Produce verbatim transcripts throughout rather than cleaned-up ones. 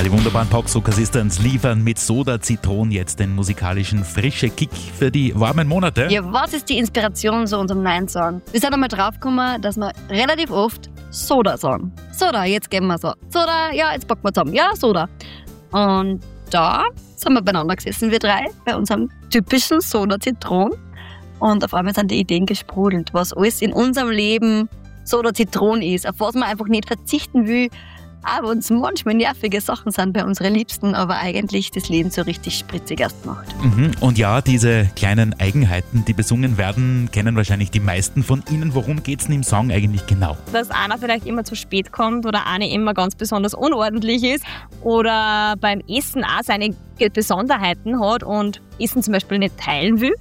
Die wunderbaren Poxrocker Sisters liefern mit Soda Zitron jetzt den musikalischen frische Kick für die warmen Monate. Ja, was ist die Inspiration zu unserem neuen Song? Wir sind einmal draufgekommen, dass wir relativ oft Soda sagen. Soda, jetzt geben wir so. Soda, ja, jetzt packen wir zusammen. Ja, Soda. Und da sind wir beieinander gesessen, wir drei, bei unserem typischen Soda Zitron. Und auf einmal sind die Ideen gesprudelt, was alles in unserem Leben Soda Zitron ist, auf was man einfach nicht verzichten will. Aber uns manchmal nervige Sachen sind bei unseren Liebsten, aber eigentlich das Leben so richtig spritzig erst macht. Mhm. Und ja, diese kleinen Eigenheiten, die besungen werden, kennen wahrscheinlich die meisten von Ihnen. Worum geht es denn im Song eigentlich genau? Dass einer vielleicht immer zu spät kommt oder eine immer ganz besonders unordentlich ist oder beim Essen auch seine Besonderheiten hat und Essen zum Beispiel nicht teilen will.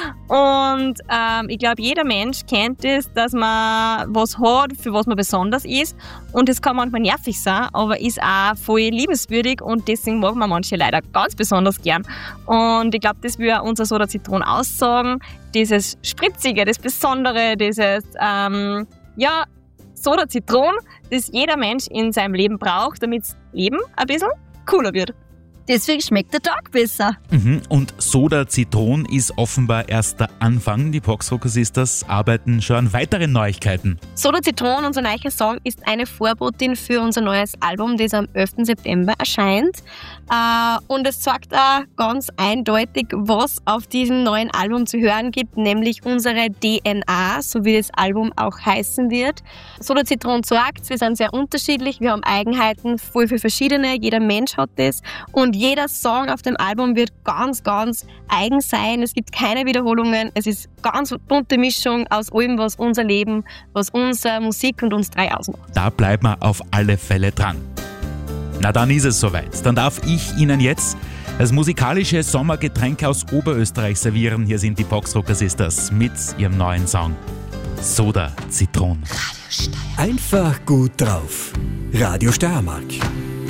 Und ähm, ich glaube, jeder Mensch kennt es, dass man was hat, für was man besonders ist. Und es kann manchmal nervig sein, aber ist auch voll liebenswürdig und deswegen mag man manche leider ganz besonders gern. Und ich glaube, das will auch unser Soda Zitron aussagen. Dieses Spritzige, das Besondere, dieses ähm, ja, Soda Zitron, das jeder Mensch in seinem Leben braucht, damit das Leben ein bisschen cooler wird. Deswegen schmeckt der Tag besser. Mhm. Und Soda Zitron ist offenbar erst der Anfang. Die Poxrocker Sisters arbeiten schon an weiteren Neuigkeiten. Soda Zitron, unser neuer Song, ist eine Vorbotin für unser neues Album, das am elften September erscheint. Und es sagt auch ganz eindeutig, was auf diesem neuen Album zu hören gibt, nämlich unsere D N A, so wie das Album auch heißen wird. Soda Zitron sagt, wir sind sehr unterschiedlich, wir haben Eigenheiten, voll viel verschiedene, jeder Mensch hat das. Und jeder Song auf dem Album wird ganz, ganz eigen sein. Es gibt keine Wiederholungen. Es ist ganz bunte Mischung aus allem, was unser Leben, was unsere Musik und uns drei ausmacht. Da bleiben wir auf alle Fälle dran. Na, dann ist es soweit. Dann darf ich Ihnen jetzt das musikalische Sommergetränk aus Oberösterreich servieren. Hier sind die Poxrocker Sisters mit ihrem neuen Song Soda Zitron. Einfach gut drauf. Radio Steiermark.